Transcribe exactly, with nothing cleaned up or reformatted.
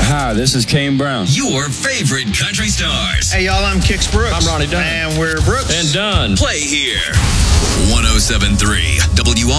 Hi, this is Kane Brown. Your favorite country stars. Hey, y'all, I'm Kix Brooks. I'm Ronnie Dunn. And we're Brooks. And Dunn. Play here. one oh seven point three W